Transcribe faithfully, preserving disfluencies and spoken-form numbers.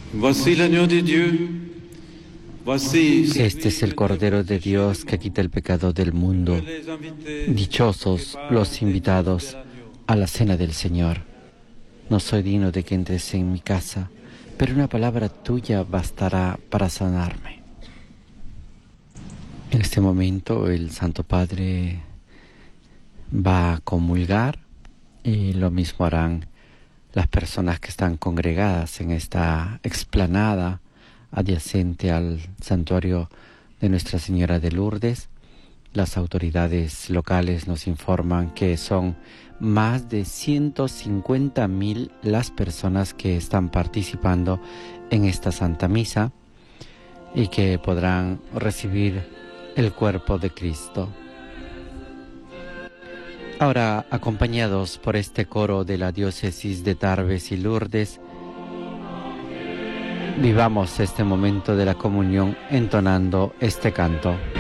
Voici l'agneau de Dieu. Voici Este es el Cordero de Dios que quita el pecado del mundo. Dichosos los invitados a la cena del Señor. No soy digno de que entres en mi casa, pero una palabra tuya bastará para sanarme. En este momento el Santo Padre va a comulgar y lo mismo harán las personas que están congregadas en esta explanada adyacente al santuario de Nuestra Señora de Lourdes. Las autoridades locales nos informan que son más de ciento cincuenta mil las personas que están participando en esta Santa Misa y que podrán recibir el cuerpo de Cristo. Ahora, acompañados por este coro de la diócesis de Tarbes y Lourdes, vivamos este momento de la comunión entonando este canto.